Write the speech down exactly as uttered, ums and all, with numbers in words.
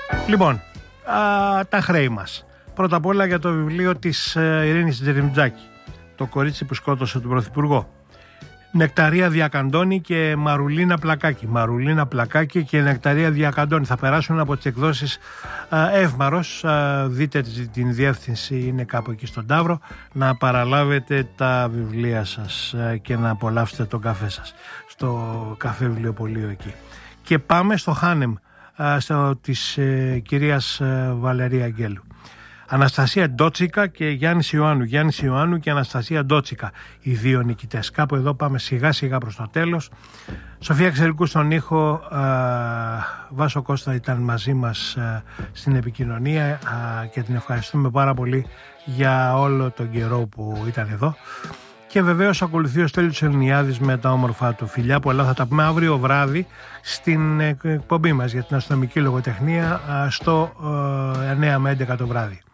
Λοιπόν, α, τα χρέη μας. Πρώτα απ' όλα για το βιβλίο της ε, Ειρήνης Τζερεμιτζάκη, το κορίτσι που σκότωσε τον Πρωθυπουργό. Νεκταρία Διακαντώνη και Μαρουλίνα Πλακάκη. Μαρουλίνα Πλακάκη και Νεκταρία Διακαντώνη θα περάσουν από τις εκδόσεις α, Εύμαρος. Α, δείτε την διεύθυνση, είναι κάπου εκεί στον Ταύρο. Να παραλάβετε τα βιβλία σας α, και να απολαύσετε τον καφέ σας στο καφέ βιβλιοπωλείο εκεί. Και πάμε στο Χάνεμ α, στο, της ε, κυρίας ε, Βαλερία Αγγέλου. Αναστασία Ντότσικα και Γιάννης Ιωάννου. Γιάννης Ιωάννου και Αναστασία Ντότσικα, οι δύο νικητές. Κάπου εδώ πάμε σιγά σιγά προς το τέλος. Σοφία Ξερικού στον ήχο, α, Βάσο Κώστα ήταν μαζί μας α, στην επικοινωνία α, και την ευχαριστούμε πάρα πολύ για όλο τον καιρό που ήταν εδώ. Και βεβαίως ακολουθεί ο Στέλιος Ελληνιάδης με τα όμορφα του. Φιλιά πολλά, θα τα πούμε αύριο βράδυ στην εκπομπή μας για την αστυνομική λογοτεχνία α, στο α, εννιά με έντεκα το βράδυ.